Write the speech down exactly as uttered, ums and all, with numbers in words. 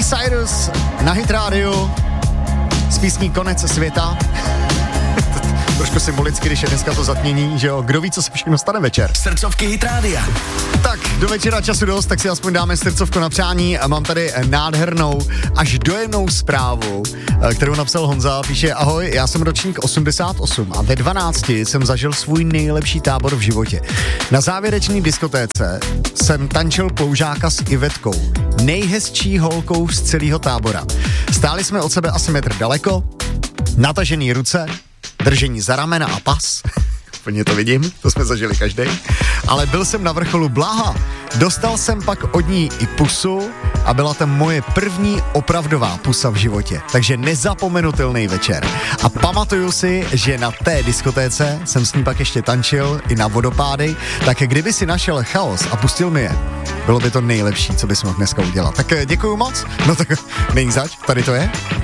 Cyrus na Hit Radio z písní Konec světa. Trošku symbolicky, když je dneska to zatmění, že jo, kdo ví, co se všechno stane večer. Srdcovky Hit Rádia. Tak, do večera času dost, tak si aspoň dáme srdcovku na přání a mám tady nádhernou, až dojemnou zprávu, kterou napsal Honza. Píše: ahoj, já jsem ročník osmdesát osm a ve dvanácti jsem zažil svůj nejlepší tábor v životě. Na závěrečné diskotéce jsem tančil ploužáka s Ivetkou, nejhezčí holkou z celého tábora. Stáli jsme od sebe asi metr daleko, natažený ruce, držení za ramena a pas. Úplně to vidím, to jsme zažili každý. Ale byl jsem na vrcholu blaha. Dostal jsem pak od ní i pusu a byla to moje první opravdová pusa v životě. Takže nezapomenutelný večer. A pamatuju si, že na té diskotéce jsem s ní pak ještě tančil i na vodopády, tak kdyby si našel Chaos a pustil mi je, bylo by to nejlepší, co bys mohl dneska udělat. Tak děkuju moc. No tak není zač, tady to je.